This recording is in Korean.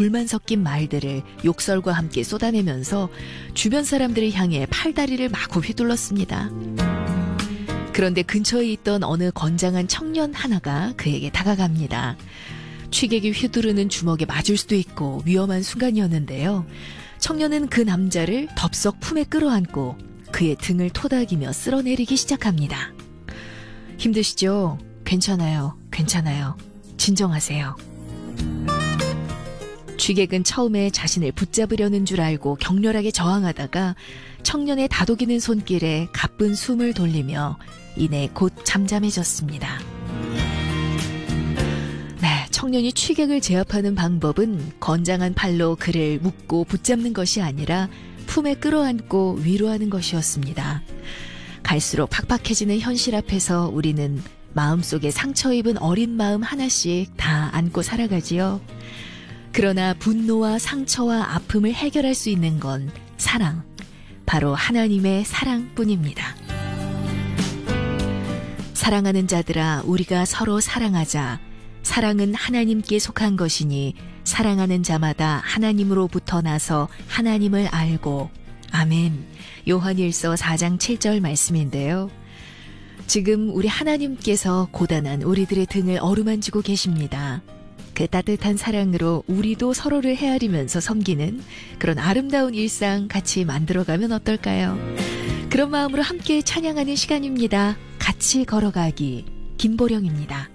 불만 섞인 말들을 욕설과 함께 쏟아내면서 주변 사람들을 향해 팔다리를 마구 휘둘렀습니다. 그런데 근처에 있던 어느 건장한 청년 하나가 그에게 다가갑니다. 취객이 휘두르는 주먹에 맞을 수도 있고 위험한 순간이었는데요. 청년은 그 남자를 덥석 품에 끌어안고 그의 등을 토닥이며 쓸어내리기 시작합니다. 힘드시죠? 괜찮아요. 괜찮아요. 진정하세요. 취객은 처음에 자신을 붙잡으려는 줄 알고 격렬하게 저항하다가 청년의 다독이는 손길에 가쁜 숨을 돌리며 이내 곧 잠잠해졌습니다. 네, 청년이 취객을 제압하는 방법은 건장한 팔로 그를 묶고 붙잡는 것이 아니라 품에 끌어안고 위로하는 것이었습니다. 갈수록 팍팍해지는 현실 앞에서 우리는 마음속에 상처 입은 어린 마음 하나씩 다 안고 살아가지요. 그러나 분노와 상처와 아픔을 해결할 수 있는 건 사랑, 바로 하나님의 사랑뿐입니다. 사랑하는 자들아, 우리가 서로 사랑하자. 사랑은 하나님께 속한 것이니 사랑하는 자마다 하나님으로부터 나서 하나님을 알고. 아멘. 요한일서 4장 7절 말씀인데요. 지금 우리 하나님께서 고단한 우리들의 등을 어루만지고 계십니다. 그 따뜻한 사랑으로 우리도 서로를 헤아리면서 섬기는 그런 아름다운 일상 같이 만들어가면 어떨까요? 그런 마음으로 함께 찬양하는 시간입니다. 같이 걸어가기, 김보령입니다.